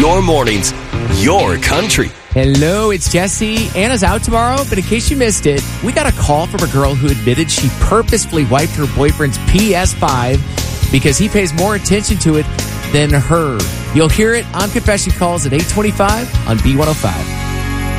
your mornings, your country. Hello, it's Jesse. Anna's out tomorrow, but in case you missed it, we got a call from a girl who admitted she purposefully wiped her boyfriend's PS5 because he pays more attention to it than her. You'll hear it on Confession Calls at 8:25 on B105.